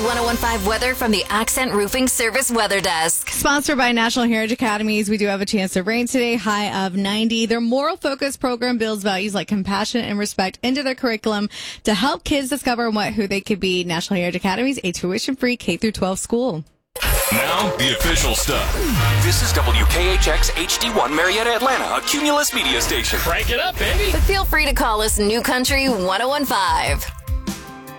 1015 weather from the Accent Roofing Service Weather Desk. Sponsored by National Heritage Academies, we do have a chance of rain today, high of 90. Their moral focus program builds values like compassion and respect into their curriculum to help kids discover who they could be. National Heritage Academies, a tuition-free K-12 school. Now, the official stuff. This is WKHX HD1 Marietta, Atlanta, a Cumulus media station. Crank it up, baby. But feel free to call us New Country 1015.